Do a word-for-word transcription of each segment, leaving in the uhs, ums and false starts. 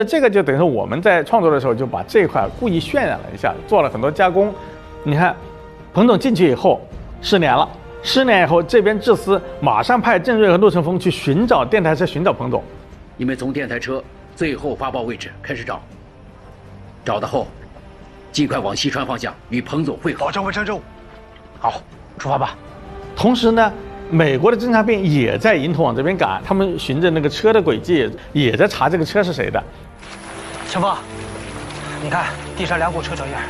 这个就等于说我们在创作的时候就把这一块故意渲染了一下，做了很多加工。你看，彭总进去以后失联了，失联以后这边智思马上派郑瑞和陆成峰去寻找电台车，寻找彭总。 你们从电台车最后发报位置开始找，找到后，尽快往西川方向与彭总会合， 保证完成任务。好，出发吧。 同时呢，美国的侦察兵也在迎头往这边赶，他们循着那个车的轨迹，也在查这个车是谁的。 陈峰，你看地上两股车脚印，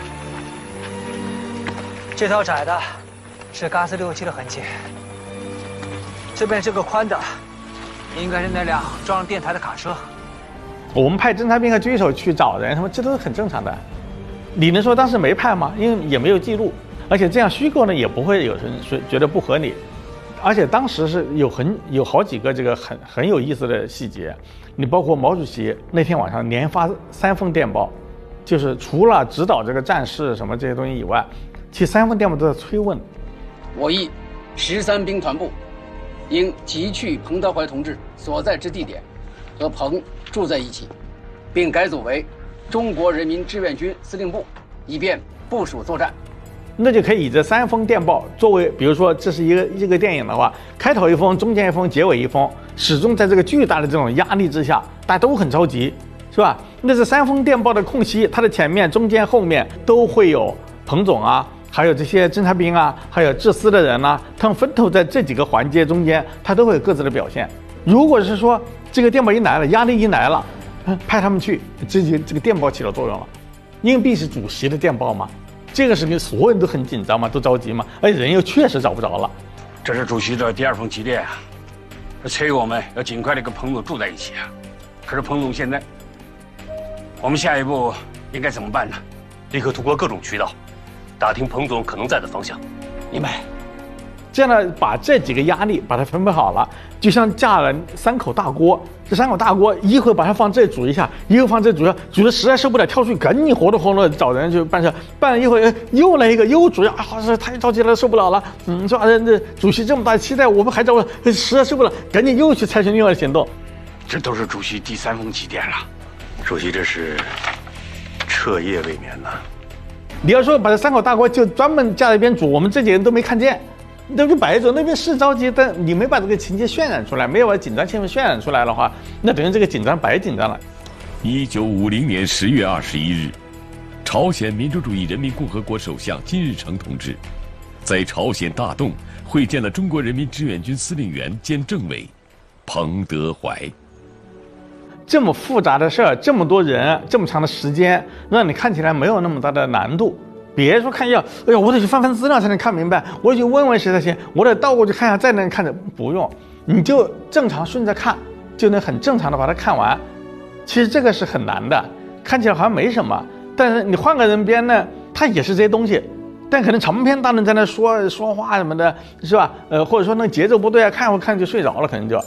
这条窄的是嘎斯六七的痕迹，这边这个宽的应该是那辆装上电台的卡车。 我们派侦察兵和狙手去找人，他们这都是很正常的。你能说当时没派吗？因为也没有记录，而且这样虚构呢，也不会有人说觉得不合理。而且当时是有很有好几个这个很很有意思的细节，你包括毛主席那天晚上连发三封电报，就是除了指导这个战事什么这些东西以外，其实三封电报都在催问。 我议十三兵团部应急去彭德怀同志所在之地点，和彭住在一起，并改组为中国人民志愿军司令部，以便部署作战。 那就可以以这三封电报作为，比如说这是一个一个电影的话，开头一封，中间一封，结尾一封，始终在这个巨大的这种压力之下，大家都很着急，是吧？那这三封电报的空隙，它的前面、中间、后面都会有彭总啊，还有这些侦察兵啊，还有智思的人啊，他们分头在这几个环节中间，他都会有各自的表现。如果是说这个电报一来了，压力一来了，派他们去，这就这个电报起了作用了，因为是主席的电报嘛。这个事情所有人都很紧张嘛，都着急嘛，而且人又确实找不着了。 这是主席的第二封急电啊，催我们要尽快的跟彭总住在一起啊。可是彭总现在，我们下一步应该怎么办呢？ 立刻通过各种渠道，打听彭总可能在的方向。 明白。 这样呢，把这几个压力把它分配好了，就像架了三口大锅。这三口大锅一会儿把它放这煮一下，一会儿放这煮一下，煮的实在受不了，跳出去赶紧活动活动找人去办事。办了一会儿又来一个又煮呀，啊，这太着急了，受不了了。嗯，说啊，这主席这么大期待，我们还找实在受不了，赶紧又去采取另外的行动。 这都是主席第三封急电了。 主席这是彻夜未眠呐。 你要说把这三口大锅就专门架在一边煮，我们这几个人都没看见。那就摆着，那边是着急，但你没把这个情节渲染出来，没有把紧张气氛渲染出来的话，那等于这个紧张白紧张了。 一九五零年十月二十一日，朝鲜民主主义人民共和国首相金日成同志在朝鲜大洞会见了中国人民志愿军司令员兼政委彭德怀。 这么复杂的事儿，这么多人，这么长的时间，让你看起来没有那么大的难度。别说看一下，哎呀，我得去翻翻资料才能看明白，我得去问问谁才行，我得倒过去看一下再能看着，不用，你就正常顺着看，就能很正常的把它看完。其实这个是很难的，看起来好像没什么，但是你换个人编呢，他也是这些东西，但可能长篇大论在那说说话什么的，是吧？呃，或者说那节奏不对啊，看会看就睡着了，可能就。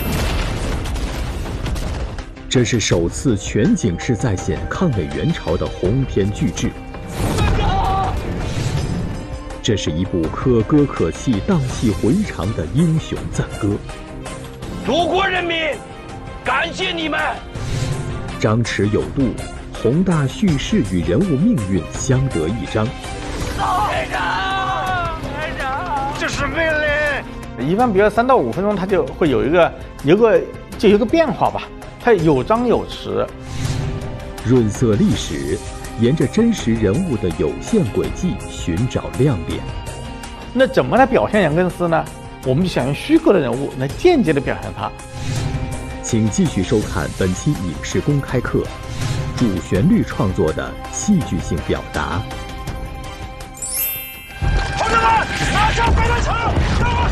这是首次全景式再现抗美援朝的鸿篇巨制。这是一部可歌可泣、荡气回肠的英雄赞歌。 祖国人民，感谢你们！ 张弛有度，宏大叙事与人物命运相得益彰。 连长，连长，这是命令。 一般比如三到五分钟，它就会有一个有个就有一个变化吧，它有张有弛， 润色历史。沿着真实人物的有限轨迹寻找亮点。 那怎么来表现杨根思呢？我们就想用虚构的人物来间接的表现他。 请继续收看本期影视公开课，主旋律创作的戏剧性表达。 同志们，拿下飞弹城，给我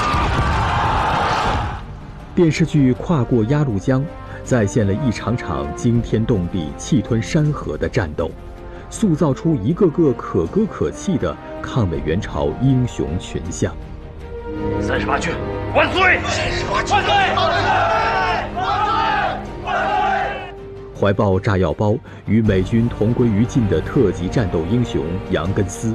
杀！ 电视剧《跨过鸭绿江》再现了一场场惊天动地、气吞山河的战斗，塑造出一个个可歌可泣的抗美援朝英雄群像。 三十八军万岁！三十八军万岁！万岁！万岁！万岁！ 怀抱炸药包与美军同归于尽的特级战斗英雄杨根思，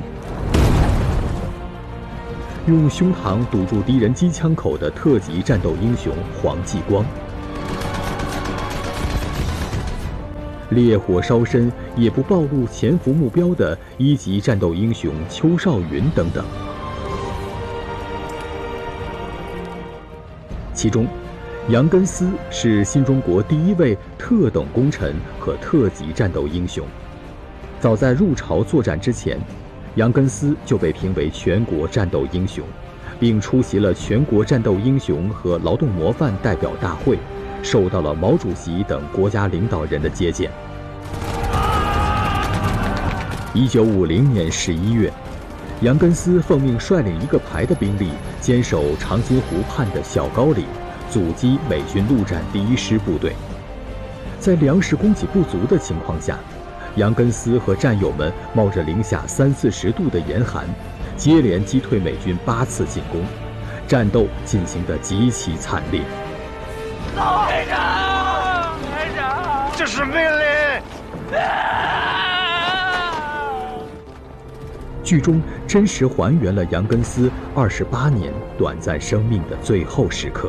用胸膛堵住敌人机枪口的特级战斗英雄黄继光。 烈火烧身也不暴露潜伏目标的一级战斗英雄邱少云等等。其中，杨根思是新中国第一位特等功臣和特级战斗英雄。早在入朝作战之前，杨根思就被评为全国战斗英雄，并出席了全国战斗英雄和劳动模范代表大会，受到了毛主席等国家领导人的接见。一九五零年十一月，杨根思奉命率领一个排的兵力，坚守长津湖畔的小高岭，阻击美军陆战第一师部队。在粮食供给不足的情况下，杨根思和战友们冒着零下三四十度的严寒，接连击退美军八次进攻，战斗进行得极其惨烈。 排长，排长，这是命令！ 剧中真实还原了杨根思二十八年短暂生命的最后时刻。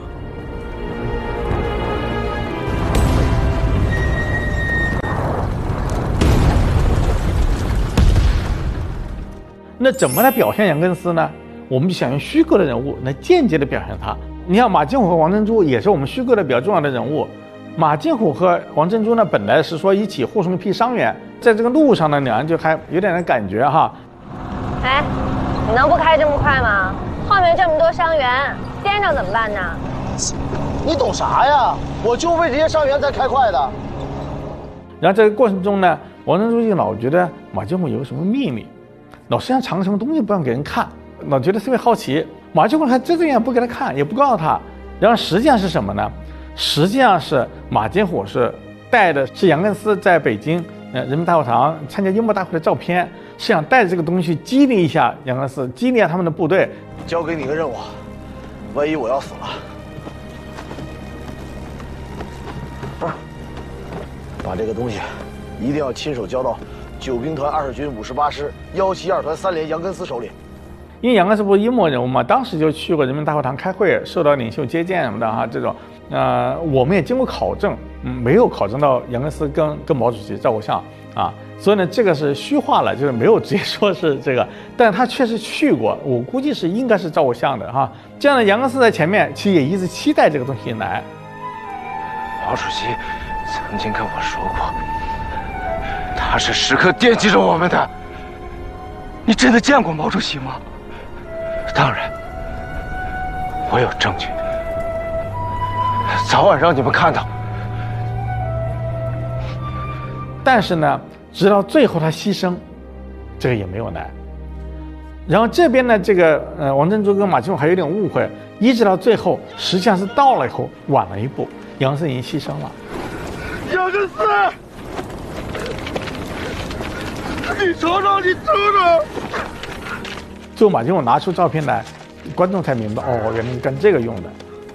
那怎么来表现杨根思呢？我们就想用虚构的人物来间接的表现他。你像马金虎和王珍珠也是我们虚构的比较重要的人物。马金虎和王珍珠呢，本来是说一起护送一批伤员，在这个路上呢，两人就还有点点感觉哈。 哎，你能不开这么快吗？后面这么多伤员，颠着怎么办呢？ 你懂啥呀？我就为这些伤员才开快的。 然后这个过程中呢，王珍珠就老觉得马金虎有什么秘密，老身上藏什么东西不让给人看，老觉得特别好奇。马金虎还遮遮掩不给他看，也不告诉他。然后实际上是什么呢？实际上是马金虎是带的是杨根思在北京呃人民大会堂参加英模大会的照片，是想带着这个东西激励一下杨根思，激励一下他们的部队。 交给你个任务，万一我要死了，啊，把这个东西一定要亲手交到九兵团二十军五十八师幺七二团三连杨根思手里。 因为杨根思不是英模人物嘛，当时就去过人民大会堂开会，受到领袖接见什么的哈，这种，呃，我们也经过考证，嗯，没有考证到杨根思跟跟毛主席照过相啊，所以呢，这个是虚化了，就是没有直接说是这个，但他确实去过，我估计是应该是照过相的哈。这样的杨根思在前面，其实也一直期待这个东西来。 毛主席曾经跟我说过，他是时刻惦记着我们的。你真的见过毛主席吗？当然，我有证据，早晚让你们看到。 但是呢，直到最后他牺牲，这个也没有来。然后这边呢，这个呃王珍珠跟马金虎还有点误会，一直到最后，实际上是到了以后晚了一步，杨根思已经牺牲了。 杨根思，你瞅瞅，你瞅瞅。 最后马金虎拿出照片来，观众才明白，哦，原来是干这个用的。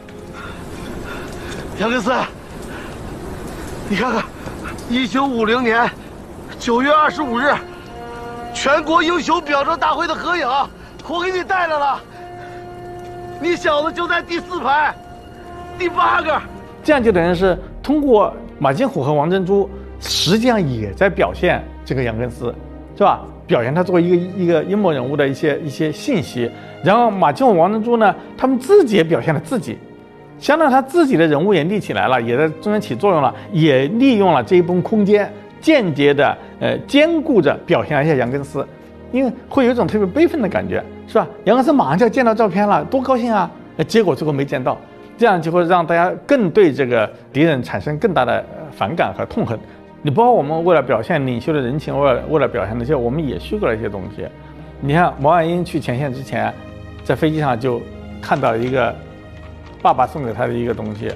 杨根思，你看看，一九五零年九月二十五日，全国英雄表彰大会的合影，我给你带来了。你小子就在第四排，第八个。 这样就等于是通过马金虎和王珍珠，实际上也在表现这个杨根思，是吧？表现他作为一个一个英模人物的一些一些信息，然后马金虎、王珍珠呢，他们自己也表现了自己，相当于他自己的人物也立起来了，也在中间起作用了，也利用了这一部分空间，间接的呃兼顾着表现一下杨根思，因为会有一种特别悲愤的感觉，是吧？杨根思马上就要见到照片了，多高兴啊！结果最后没见到，这样就会让大家更对这个敌人产生更大的反感和痛恨。你包括我们为了表现领袖的人情，为了为了表现那些，我们也虚构了一些东西。你看毛岸英去前线之前，在飞机上就看到一个爸爸送给他的一个东西，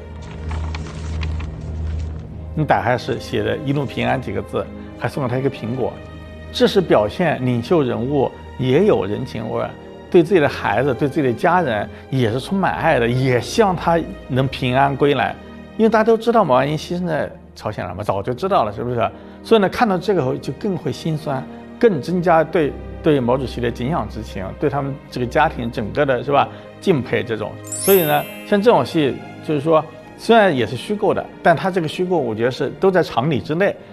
你打开是写的“一路平安”几个字，还送了他一个苹果。这是表现领袖人物也有人情味，对自己的孩子、对自己的家人也是充满爱的，也希望他能平安归来。因为大家都知道毛岸英牺牲在朝鲜了嘛，早就知道了，是不是？所以呢，看到这个就更会心酸，更增加对对毛主席的敬仰之情，对他们这个家庭整个的是吧敬佩这种。所以呢，像这种戏，就是说虽然也是虚构的，但它这个虚构，我觉得是都在常理之内。